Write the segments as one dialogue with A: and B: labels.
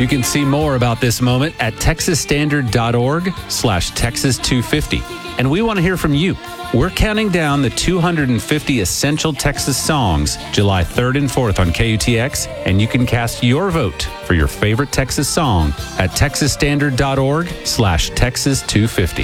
A: You can see more about this moment at texasstandard.org/Texas250. And we want to hear from you. We're counting down the 250 essential Texas songs July 3rd and 4th on KUTX, and you can cast your vote for your favorite Texas song at texasstandard.org/Texas250.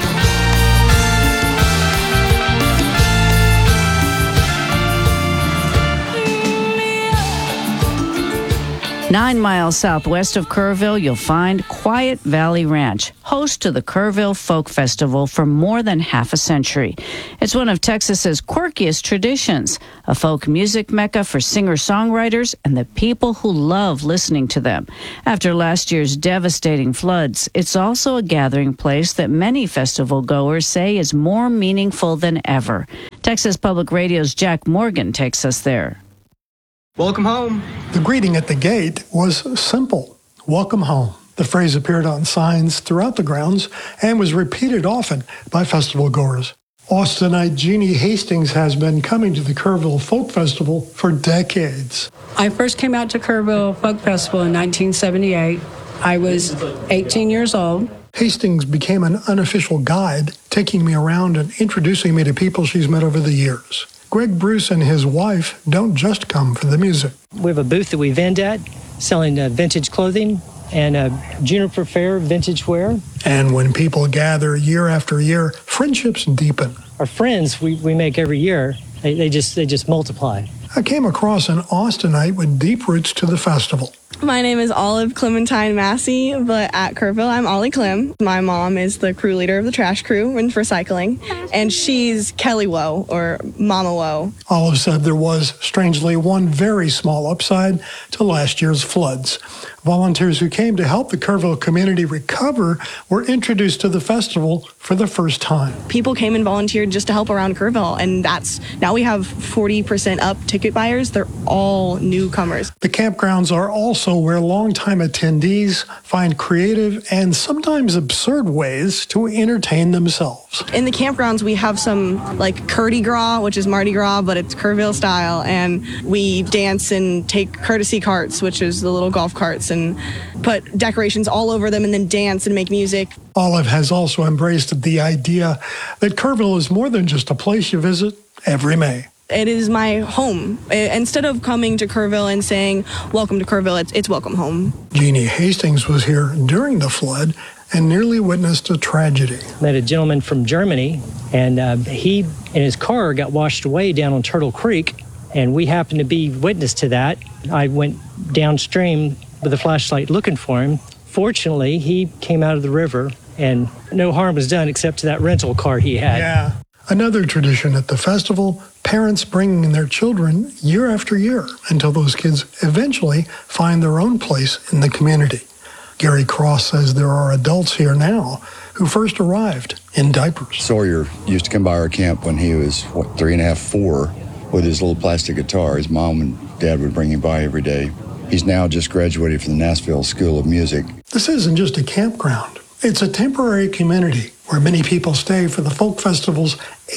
B: 9 miles southwest of Kerrville, you'll find Quiet Valley Ranch, host to the Kerrville Folk Festival for more than half a century. It's one of Texas's quirkiest traditions, a folk music mecca for singer-songwriters and the people who love listening to them. After last year's devastating floods, it's also a gathering place that many festival goers say is more meaningful than ever. Texas Public Radio's Jack Morgan takes us there.
C: Welcome home.
D: The greeting at the gate was simple. Welcome home. The phrase appeared on signs throughout the grounds and was repeated often by festival goers. Austinite Jeannie Hastings has been coming to the Kerrville Folk Festival for decades.
E: I first came out to Kerrville Folk Festival in 1978. I was 18 years old.
D: Hastings became an unofficial guide, taking me around and introducing me to people she's met over the years. Greg Bruce and his wife don't just come for the music.
F: We have a booth that we vend at, selling vintage clothing and Juniper Fair vintage wear.
D: And when people gather year after year, friendships deepen.
F: Our friends we make every year, they just multiply.
D: I came across an Austinite with deep roots to the festival.
G: My name is Olive Clementine Massey, but at Kerrville, I'm Ollie Clem. My mom is the crew leader of the trash crew in recycling, and she's Kelly Woe, or Mama Woe.
D: Olive said there was, strangely, one very small upside to last year's floods. Volunteers who came to help the Kerrville community recover were introduced to the festival for the first time.
G: People came and volunteered just to help around Kerrville, and now we have 40% up ticket buyers. They're all newcomers.
D: The campgrounds are also where longtime attendees find creative and sometimes absurd ways to entertain themselves.
G: In the campgrounds, we have some like Curdy Gras, which is Mardi Gras, but it's Kerrville style, and we dance and take courtesy carts, which is the little golf carts, and put decorations all over them and then dance and make music.
D: Olive has also embraced the idea that Kerrville is more than just a place you visit every May.
G: It is my home. Instead of coming to Kerrville and saying, welcome to Kerrville, it's welcome home.
D: Jeannie Hastings was here during the flood and nearly witnessed a tragedy.
F: Met a gentleman from Germany, and he and his car got washed away down on Turtle Creek, and we happened to be witness to that. I went downstream with a flashlight looking for him. Fortunately, he came out of the river, and no harm was done except to that rental car he had.
D: Yeah. Another tradition at the festival, parents bringing their children year after year until those kids eventually find their own place in the community. Gary Cross says there are adults here now who first arrived in diapers.
H: Sawyer used to come by our camp when he was, 3.5, 4, with his little plastic guitar. His mom and dad would bring him by every day. He's now just graduated from the Nashville School of Music.
D: This isn't just a campground. It's a temporary community where many people stay for the Folk Festival's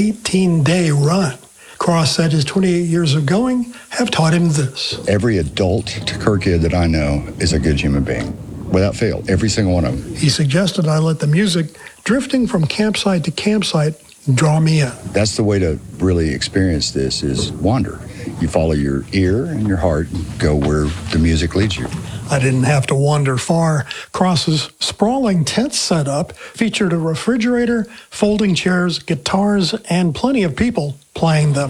D: 18-day run. Cross said his 28 years of going have taught him this.
H: Every adult Kerr kid that I know is a good human being, without fail, every single one of them.
D: He suggested I let the music drifting from campsite to campsite draw me in.
H: That's the way to really experience this, is wander. You follow your ear and your heart and go where the music leads you.
D: I didn't have to wander far. Cross's sprawling tent setup featured a refrigerator, folding chairs, guitars, and plenty of people playing them.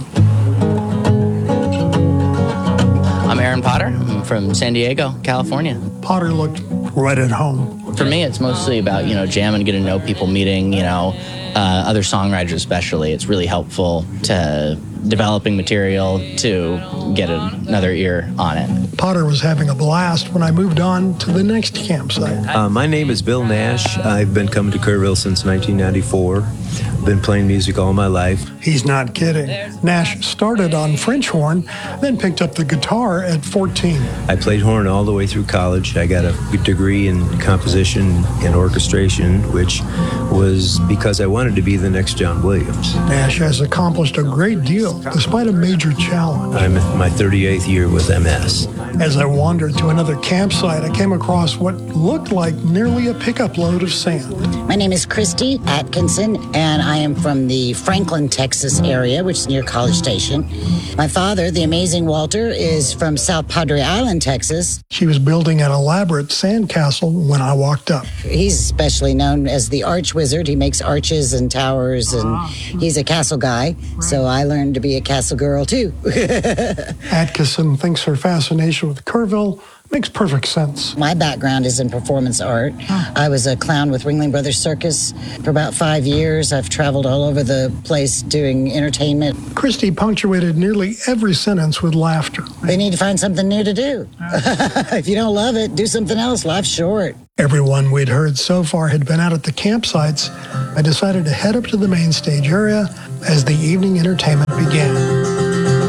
I: I'm Aaron Potter. I'm from San Diego, California.
D: Potter looked right at home.
I: For me, it's mostly about, jamming, getting to know people, meeting, other songwriters especially. It's really helpful to developing material to get another ear on it.
D: Potter was having a blast when I moved on to the next campsite.
J: My name is Bill Nash. I've been coming to Kerrville since 1994. Been playing music all my life.
D: He's not kidding. Nash started on French horn, then picked up the guitar at 14.
J: I played horn all the way through college. I got a degree in composition and orchestration, which was because I wanted to be the next John Williams.
D: Nash has accomplished a great deal despite a major challenge.
J: I'm in my 38th year with MS.
D: As I wandered to another campsite, I came across what looked like nearly a pickup load of sand.
K: My name is Christy Atkinson, and I am from the Franklin, Texas area, which is near College Station. My father, the amazing Walter, is from South Padre Island, Texas.
D: She was building an elaborate sandcastle when I walked up.
K: He's especially known as the Arch Wizard. He makes arches and towers, and he's a castle guy, so I learned to be a castle girl, too.
D: Atkinson thinks her fascination with Kerrville makes perfect sense.
K: My background is in performance art. I was a clown with Ringling Brothers Circus for about 5 years. I've traveled all over the place doing entertainment.
D: Christy punctuated nearly every sentence with laughter.
K: They need to find something new to do. If you don't love it, do something else. Life's short.
D: Everyone we'd heard so far had been out at the campsites. I decided to head up to the main stage area as the evening entertainment began.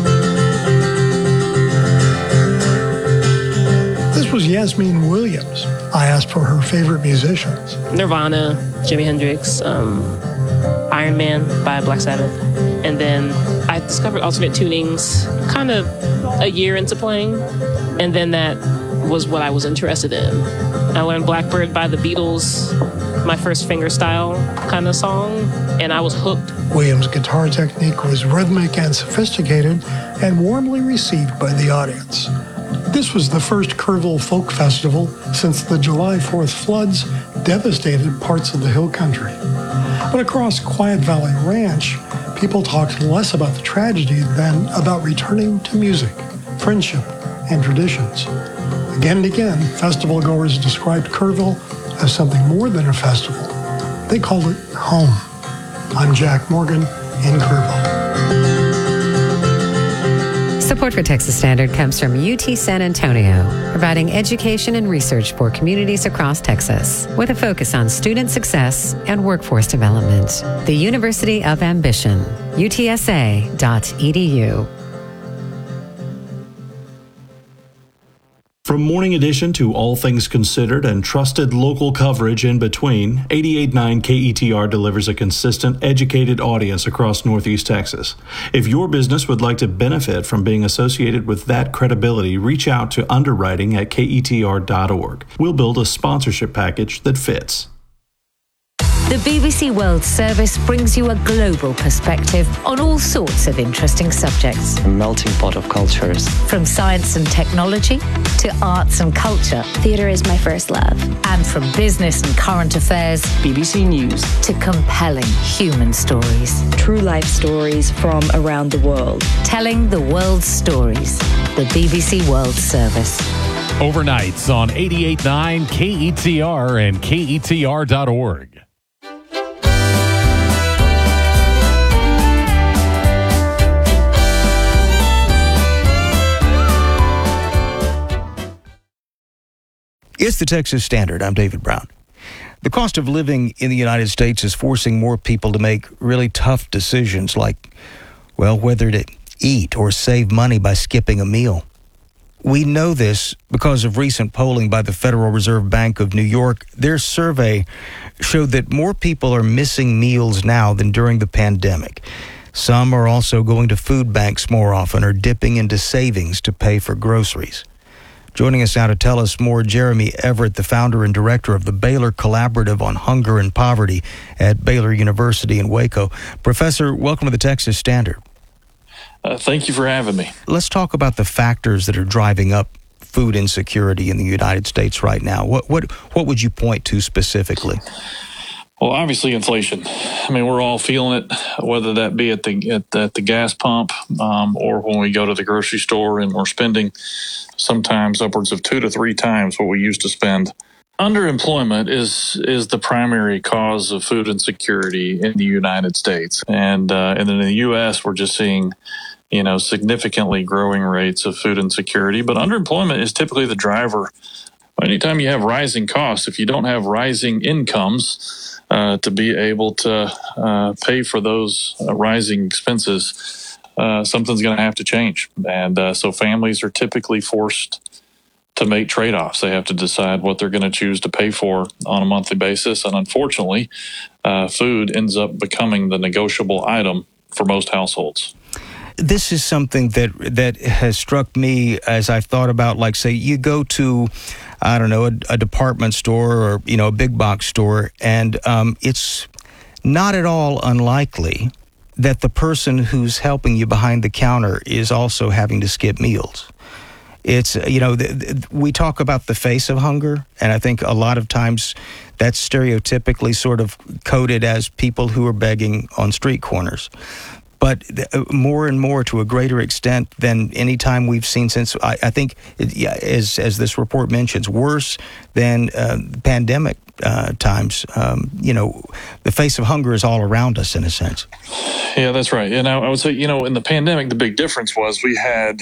D: This was Yasmin Williams. I asked for her favorite musicians.
L: Nirvana, Jimi Hendrix, Iron Man by Black Sabbath. And then I discovered alternate tunings kind of a year into playing. And then that was what I was interested in. I learned Blackbird by the Beatles, my first fingerstyle kind of song, and I was hooked.
D: Williams' guitar technique was rhythmic and sophisticated and warmly received by the audience. This was the first Kerrville Folk Festival since the July 4th floods devastated parts of the hill country. But across Quiet Valley Ranch, people talked less about the tragedy than about returning to music, friendship, and traditions. Again and again, festival goers described Kerrville as something more than a festival. They called it home. I'm Jack Morgan in Kerrville.
M: Support for Texas Standard comes from UT San Antonio, providing education and research for communities across Texas, with a focus on student success and workforce development. The University of Ambition, utsa.edu.
N: From Morning Edition to All Things Considered and trusted local coverage in between, 88.9 KETR delivers a consistent, educated audience across Northeast Texas. If your business would like to benefit from being associated with that credibility, reach out to underwriting at ketr.org. We'll build a sponsorship package that fits.
O: The BBC World Service brings you a global perspective on all sorts of interesting subjects.
P: A melting pot of cultures.
O: From science and technology to arts and culture.
Q: Theatre is my first love.
O: And from business and current affairs.
P: BBC News.
O: To compelling human stories.
Q: True life stories from around the world.
O: Telling the world's stories. The BBC World Service.
R: Overnights on 88.9 KETR and KETR.org.
S: It's the Texas Standard. I'm David Brown. The cost of living in the United States is forcing more people to make really tough decisions like, well, whether to eat or save money by skipping a meal. We know this because of recent polling by the Federal Reserve Bank of New York. Their survey showed that more people are missing meals now than during the pandemic. Some are also going to food banks more often or dipping into savings to pay for groceries. Joining us now to tell us more, Jeremy Everett, the founder and director of the Baylor Collaborative on Hunger and Poverty at Baylor University in Waco. Professor, welcome to the Texas Standard.
T: Thank you for having me.
S: Let's talk about the factors that are driving up food insecurity in the United States right now. What would you point to specifically?
T: Well, obviously inflation. I mean, we're all feeling it, whether that be at the gas pump or when we go to the grocery store and we're spending sometimes upwards of 2 to 3 times what we used to spend. Underemployment is the primary cause of food insecurity in the United States, and then in the U.S. we're just seeing, significantly growing rates of food insecurity. But underemployment is typically the driver anytime you have rising costs, if you don't have rising incomes to be able to pay for those rising expenses, something's going to have to change. And so families are typically forced to make trade-offs. They have to decide what they're going to choose to pay for on a monthly basis. And unfortunately, food ends up becoming the negotiable item for most households.
S: This is something that has struck me as I've thought about, like, say, you go to, I don't know, a department store or, a big box store, and it's not at all unlikely that the person who's helping you behind the counter is also having to skip meals. It's, we talk about the face of hunger, and I think a lot of times that's stereotypically sort of coded as people who are begging on street corners. But more and more, to a greater extent than any time we've seen since, I think, as this report mentions, worse than pandemic times. The face of hunger is all around us in a sense.
T: Yeah, that's right. And I would say, in the pandemic, the big difference was we had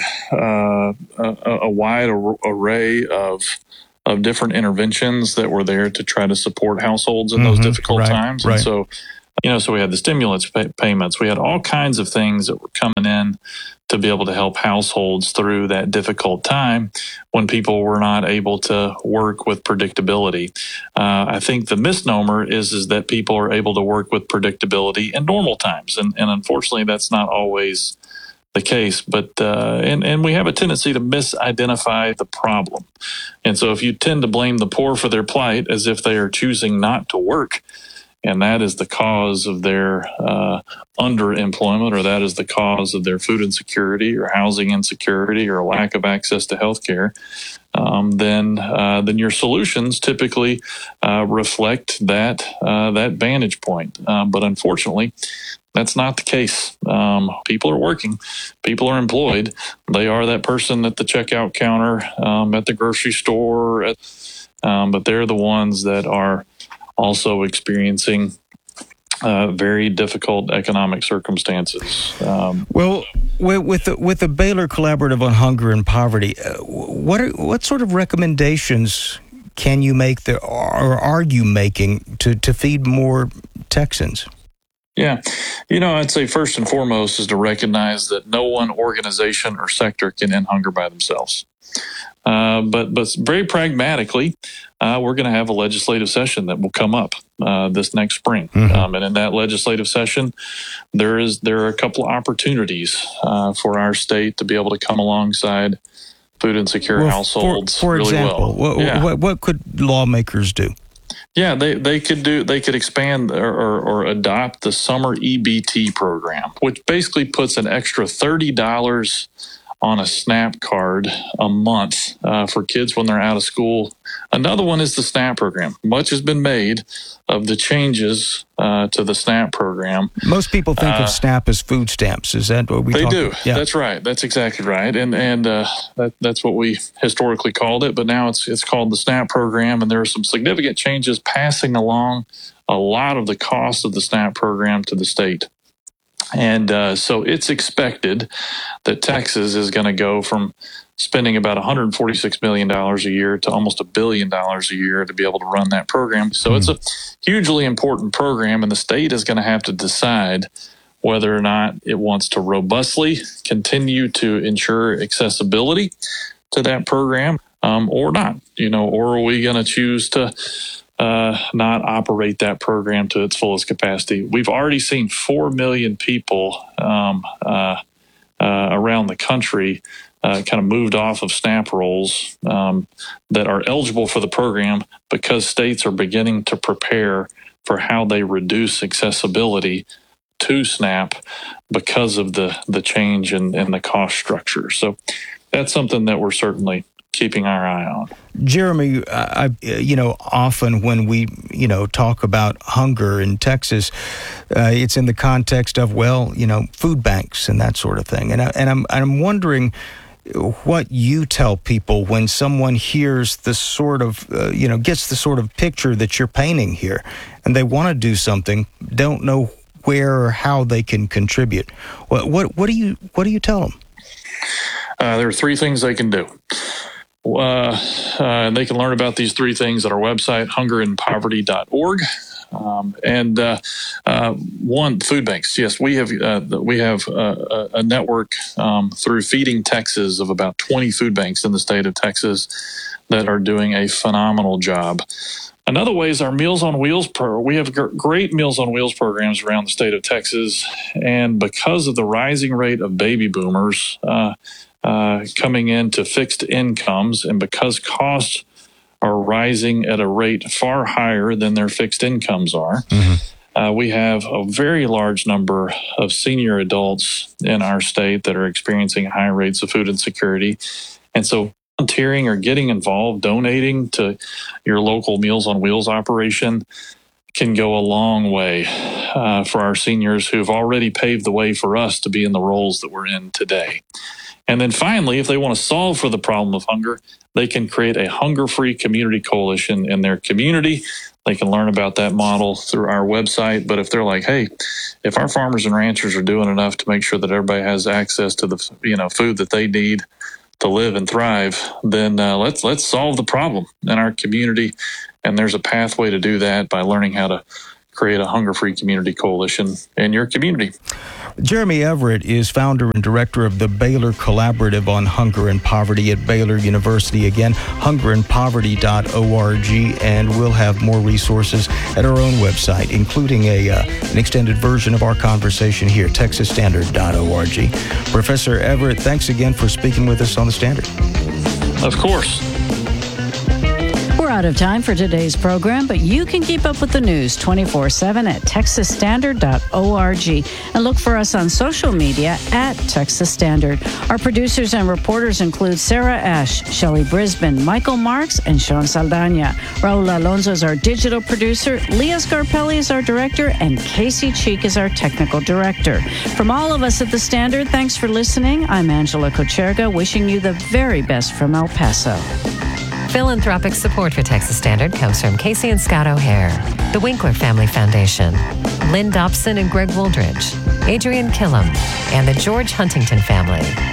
T: a wide array of different interventions that were there to try to support households in those difficult times. And so, so we had the stimulus payments. We had all kinds of things that were coming in to be able to help households through that difficult time when people were not able to work with predictability. I think the misnomer is that people are able to work with predictability in normal times. And unfortunately, that's not always the case. But and we have a tendency to misidentify the problem. And so if you tend to blame the poor for their plight as if they are choosing not to work, and that is the cause of their underemployment, or that is the cause of their food insecurity or housing insecurity or lack of access to health care, then your solutions typically reflect that vantage point. But unfortunately, that's not the case. People are working. People are employed. They are that person at the checkout counter, at the grocery store, but they're the ones that are also experiencing very difficult economic circumstances.
S: Well, with the Baylor Collaborative on Hunger and Poverty, what sort of recommendations can you make or are you making to feed more Texans?
T: Yeah. I'd say first and foremost is to recognize that no one organization or sector can end hunger by themselves. But very pragmatically, we're going to have a legislative session that will come up this next spring. And in that legislative session, there are a couple of opportunities for our state to be able to come alongside food insecure households.
S: For
T: really
S: example,
T: well.
S: What could lawmakers do?
T: Yeah, they could expand or adopt the summer EBT program, which basically puts an extra $30 on a SNAP card a month for kids when they're out of school. Another one is the SNAP program. Much has been made of the changes to the SNAP program.
S: Most people think of SNAP as food stamps. Is that what we talk about?
T: They do. Yeah. That's right. That's exactly right. And that's what we historically called it. But now it's called the SNAP program. And there are some significant changes passing along a lot of the cost of the SNAP program to the state. And so it's expected that Texas is going to go from spending about $146 million a year to almost $1 billion a year to be able to run that program. So it's a hugely important program, and the state is going to have to decide whether or not it wants to robustly continue to ensure accessibility to that program or not, or are we going to choose to not operate that program to its fullest capacity. We've already seen 4 million people around the country kind of moved off of SNAP rolls that are eligible for the program because states are beginning to prepare for how they reduce accessibility to SNAP because of the change in the cost structure. So that's something that we're certainly keeping our eye on.
S: Jeremy, often when we, talk about hunger in Texas, it's in the context of, food banks and that sort of thing. And I'm wondering what you tell people when someone hears the sort of, gets the sort of picture that you're painting here, and they want to do something, don't know where or how they can contribute. What do you tell them?
T: There are three things they can do. They can learn about these three things at our website, hungerandpoverty.org. One, food banks. Yes, we have a network through Feeding Texas of about 20 food banks in the state of Texas that are doing a phenomenal job. Another way is our Meals on Wheels we have great Meals on Wheels programs around the state of Texas, and because of the rising rate of baby boomers coming into fixed incomes, and because costs are rising at a rate far higher than their fixed incomes are. We have a very large number of senior adults in our state that are experiencing high rates of food insecurity. And so volunteering or getting involved, donating to your local Meals on Wheels operation can go a long way for our seniors who've already paved the way for us to be in the roles that we're in today. And then finally, if they want to solve for the problem of hunger, they can create a hunger-free community coalition in their community. They can learn about that model through our website. But if they're like, hey, if our farmers and ranchers are doing enough to make sure that everybody has access to the food that they need to live and thrive, then let's solve the problem in our community. And there's a pathway to do that by learning how to create a hunger-free community coalition in your community.
S: Jeremy Everett is founder and director of the Baylor Collaborative on Hunger and Poverty at Baylor University. Again, hungerandpoverty.org, and we'll have more resources at our own website, including an extended version of our conversation here, texasstandard.org. Professor Everett, thanks again for speaking with us on The Standard.
T: Of course.
B: We're out of time for today's program, but you can keep up with the news 24/7 at texasstandard.org and look for us on social media at Texas Standard. Our producers and reporters include Sarah Ash, Shelley Brisbane, Michael Marks, and Sean Saldana. Raul Alonso is our digital producer, Leah Scarpelli is our director, and Casey Cheek is our technical director. From all of us at The Standard, thanks for listening. I'm Angela Kocherga, wishing you the very best from El Paso.
M: Philanthropic support for Texas Standard comes from Casey and Scott O'Hare, the Winkler Family Foundation, Lynn Dobson and Greg Wooldridge, Adrian Killam, and the George Huntington family.